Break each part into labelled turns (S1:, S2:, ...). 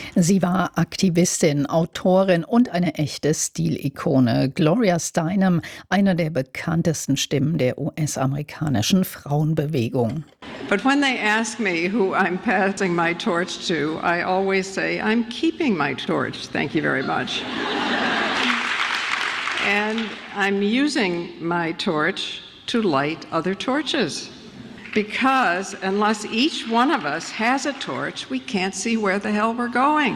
S1: Sie war Aktivistin, Autorin und eine echte Stilikone. Gloria Steinem, eine der bekanntesten Stimmen der US-amerikanischen Frauenbewegung.
S2: But when they ask me who I'm passing my torch to, I always say, I'm keeping my torch. Thank you very much. And I'm using my torch to light other torches. Because unless each one of us has a torch, we can't see where the hell we're going.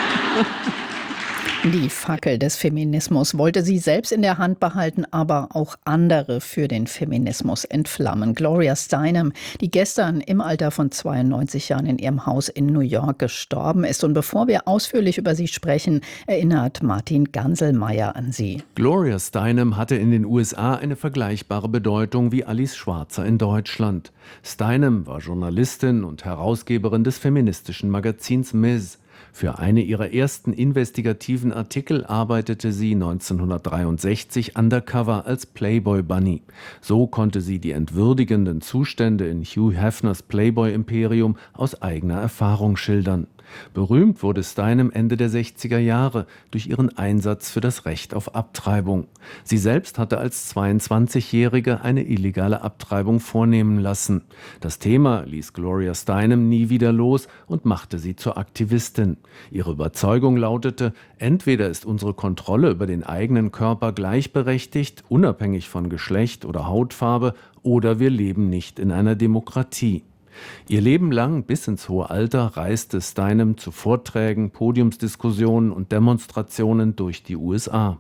S1: Die Fackel des Feminismus wollte sie selbst in der Hand behalten, aber auch andere für den Feminismus entflammen. Gloria Steinem, die gestern im Alter von 92 Jahren in ihrem Haus in New York gestorben ist. Und bevor wir ausführlich über sie sprechen, erinnert Martin Ganselmeier an sie.
S3: Gloria Steinem hatte in den USA eine vergleichbare Bedeutung wie Alice Schwarzer in Deutschland. Steinem war Journalistin und Herausgeberin des feministischen Magazins Ms. Für eine ihrer ersten investigativen Artikel arbeitete sie 1963 undercover als Playboy Bunny. So konnte sie die entwürdigenden Zustände in Hugh Hefners Playboy-Imperium aus eigener Erfahrung schildern. Berühmt wurde Steinem Ende der 60er Jahre durch ihren Einsatz für das Recht auf Abtreibung. Sie selbst hatte als 22-Jährige eine illegale Abtreibung vornehmen lassen. Das Thema ließ Gloria Steinem nie wieder los und machte sie zur Aktivistin. Ihre Überzeugung lautete, entweder ist unsere Kontrolle über den eigenen Körper gleichberechtigt, unabhängig von Geschlecht oder Hautfarbe, oder wir leben nicht in einer Demokratie. Ihr Leben lang bis ins hohe Alter reiste Steinem zu Vorträgen, Podiumsdiskussionen und Demonstrationen durch die USA.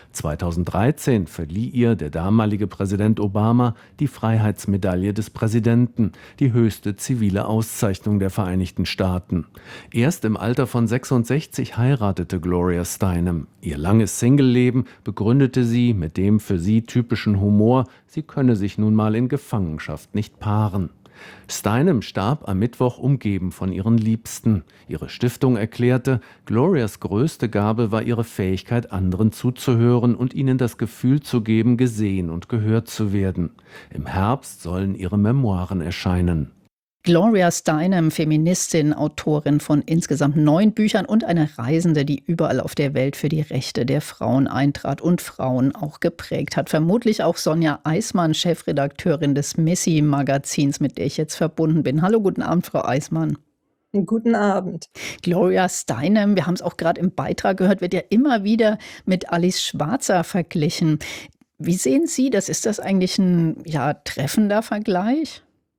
S3: 2013 verlieh ihr der damalige Präsident Obama die Freiheitsmedaille des Präsidenten, die höchste zivile Auszeichnung der Vereinigten Staaten. Erst im Alter von 66 heiratete Gloria Steinem. Ihr langes Singleleben begründete sie mit dem für sie typischen Humor, sie könne sich nun mal in Gefangenschaft nicht paaren. Steinem starb am Mittwoch umgeben von ihren Liebsten. Ihre Stiftung erklärte, Glorias größte Gabe war ihre Fähigkeit, anderen zuzuhören und ihnen das Gefühl zu geben, gesehen und gehört zu werden. Im Herbst sollen ihre Memoiren erscheinen.
S1: Gloria Steinem, Feministin, Autorin von insgesamt 9 Büchern und eine Reisende, die überall auf der Welt für die Rechte der Frauen eintrat und Frauen auch geprägt hat. Vermutlich auch Sonja Eismann, Chefredakteurin des Missy-Magazins, mit der ich jetzt verbunden bin. Hallo, guten Abend, Frau Eismann.
S4: Guten Abend.
S1: Gloria Steinem, wir haben es auch gerade im Beitrag gehört, wird ja immer wieder mit Alice Schwarzer verglichen. Wie sehen Sie das? Ist das eigentlich ein treffender Vergleich?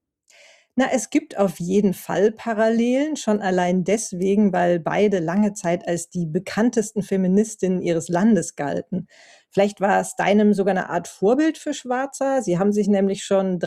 S4: Na, es gibt auf jeden Fall Parallelen, schon allein deswegen, weil beide lange Zeit als die bekanntesten Feministinnen ihres Landes galten. Vielleicht war Steinem sogar eine Art Vorbild für Schwarzer. Sie haben sich nämlich schon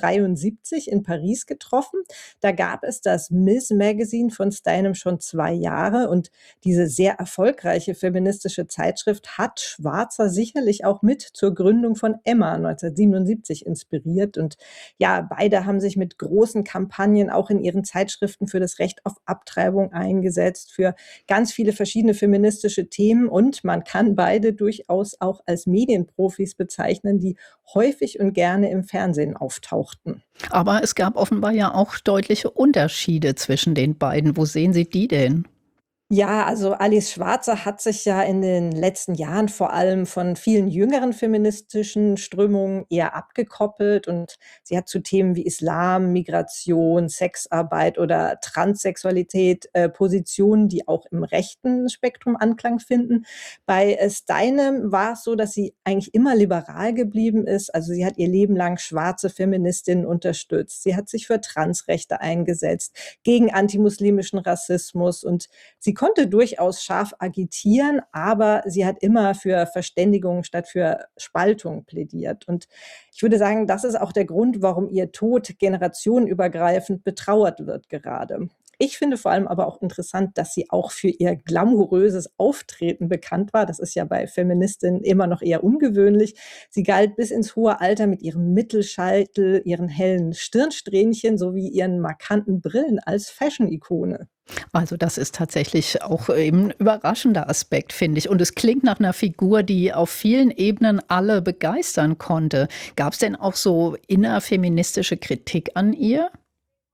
S4: 73 in Paris getroffen. Da gab es das Ms. Magazine von Steinem schon 2 Jahre und diese sehr erfolgreiche feministische Zeitschrift hat Schwarzer sicherlich auch mit zur Gründung von Emma 1977 inspiriert. Und ja, beide haben sich mit großen Kampagnen auch in ihren Zeitschriften für das Recht auf Abtreibung eingesetzt, für ganz viele verschiedene feministische Themen. Und man kann beide durchaus auch als Medienprofis bezeichnen, die häufig und gerne im Fernsehen auftauchten.
S1: Aber es gab offenbar ja auch deutliche Unterschiede zwischen den beiden. Wo sehen Sie die denn?
S4: Ja, also Alice Schwarzer hat sich ja in den letzten Jahren vor allem von vielen jüngeren feministischen Strömungen eher abgekoppelt und sie hat zu Themen wie Islam, Migration, Sexarbeit oder Transsexualität Positionen, die auch im rechten Spektrum Anklang finden. Bei Steinem war es so, dass sie eigentlich immer liberal geblieben ist. Also sie hat ihr Leben lang schwarze Feministinnen unterstützt. Sie hat sich für Transrechte eingesetzt, gegen antimuslimischen Rassismus und sie konnte durchaus scharf agitieren, aber sie hat immer für Verständigung statt für Spaltung plädiert. Und ich würde sagen, das ist auch der Grund, warum ihr Tod generationenübergreifend betrauert wird gerade. Ich finde vor allem aber auch interessant, dass sie auch für ihr glamouröses Auftreten bekannt war. Das ist ja bei Feministinnen immer noch eher ungewöhnlich. Sie galt bis ins hohe Alter mit ihrem Mittelscheitel, ihren hellen Stirnsträhnchen sowie ihren markanten Brillen als Fashion-Ikone.
S1: Also das ist tatsächlich auch eben ein überraschender Aspekt, finde ich. Und es klingt nach einer Figur, die auf vielen Ebenen alle begeistern konnte. Gab es denn auch so innerfeministische Kritik an ihr?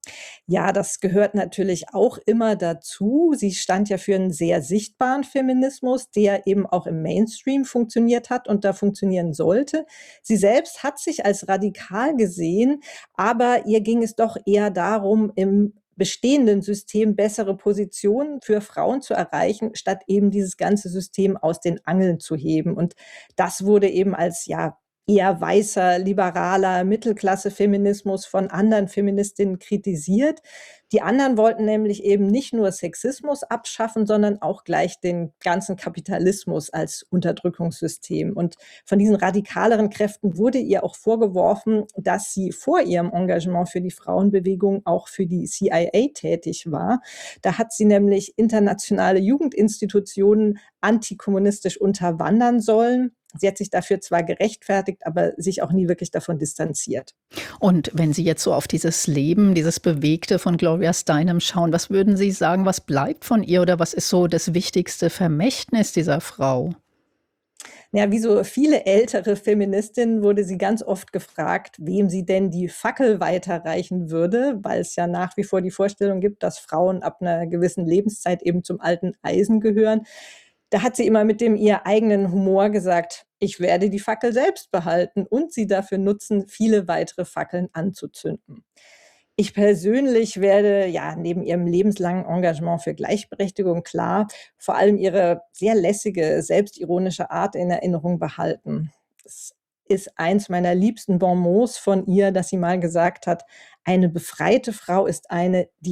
S4: Ja, das gehört natürlich auch immer dazu. Sie stand ja für einen sehr sichtbaren Feminismus, der eben auch im Mainstream funktioniert hat und da funktionieren sollte. Sie selbst hat sich als radikal gesehen, aber ihr ging es doch eher darum, im bestehenden System bessere Positionen für Frauen zu erreichen, statt eben dieses ganze System aus den Angeln zu heben. Und das wurde eben als, ja, eher weißer, liberaler Mittelklasse-Feminismus von anderen Feministinnen kritisiert. Die anderen wollten nämlich eben nicht nur Sexismus abschaffen, sondern auch gleich den ganzen Kapitalismus als Unterdrückungssystem. Und von diesen radikaleren Kräften wurde ihr auch vorgeworfen, dass sie vor ihrem Engagement für die Frauenbewegung auch für die CIA tätig war. Da hat sie nämlich internationale Jugendinstitutionen antikommunistisch unterwandern sollen. Sie hat sich dafür zwar gerechtfertigt, aber sich auch nie wirklich davon distanziert.
S1: Und wenn Sie jetzt so auf dieses Leben, dieses Bewegte von Gloria Steinem schauen, was würden Sie sagen, was bleibt von ihr oder was ist so das wichtigste Vermächtnis dieser Frau?
S4: Ja, wie so viele ältere Feministinnen wurde sie ganz oft gefragt, wem sie denn die Fackel weiterreichen würde, weil es ja nach wie vor die Vorstellung gibt, dass Frauen ab einer gewissen Lebenszeit eben zum alten Eisen gehören. Da hat sie immer mit dem ihr eigenen Humor gesagt, ich werde die Fackel selbst behalten und sie dafür nutzen, viele weitere Fackeln anzuzünden. Ich persönlich werde ja neben ihrem lebenslangen Engagement für Gleichberechtigung klar vor allem ihre sehr lässige, selbstironische Art in Erinnerung behalten. Es ist eins meiner liebsten Bonmots von ihr, dass sie mal gesagt hat: „Eine befreite Frau ist eine, die